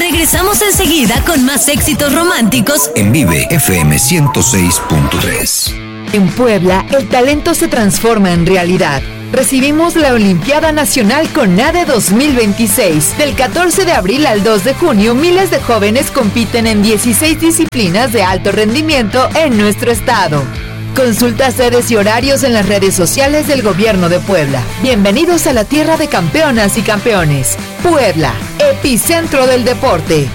Regresamos enseguida con más éxitos románticos en Vive FM 106.3. En Puebla, el talento se transforma en realidad. Recibimos la Olimpiada Nacional CONADE 2026. Del 14 de abril al 2 de junio, miles de jóvenes compiten en 16 disciplinas de alto rendimiento en nuestro estado. Consulta sedes y horarios en las redes sociales del Gobierno de Puebla. Bienvenidos a la tierra de campeonas y campeones. Puebla, epicentro del deporte.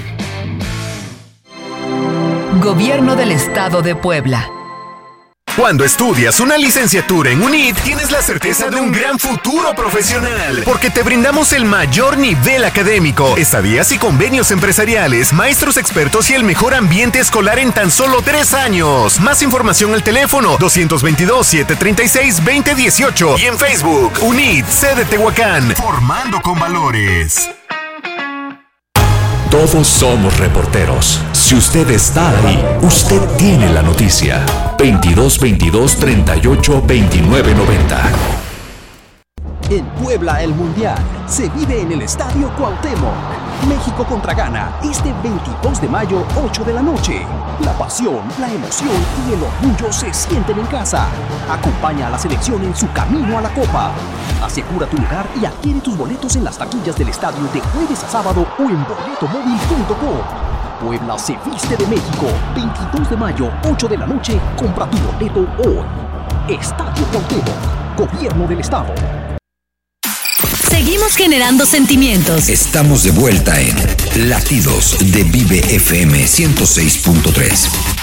Gobierno del Estado de Puebla. Cuando estudias una licenciatura en UNIT, tienes la certeza de un gran futuro profesional, porque te brindamos el mayor nivel académico, estadías y convenios empresariales, maestros expertos y el mejor ambiente escolar en tan solo 3 años. Más información al teléfono 222-736-2018 y en Facebook, UNIT, sede Tehuacán, formando con valores. Todos somos reporteros. Si usted está ahí, usted tiene la noticia. 22-22-38-29-90. En Puebla, el Mundial se vive en el Estadio Cuauhtémoc. México contra Ghana, este 22 de mayo, 8 de la noche. La pasión, la emoción y el orgullo se sienten en casa. Acompaña a la selección en su camino a la Copa. Asegura tu lugar y adquiere tus boletos en las taquillas del estadio de jueves a sábado o en boletomóvil.com. Puebla se viste de México. 22 de mayo, 8 de la noche. Compra tu boleto hoy. Estadio Cuauhtémoc, Gobierno del Estado. Seguimos generando sentimientos. Estamos de vuelta en Latidos de Vive FM 106.3.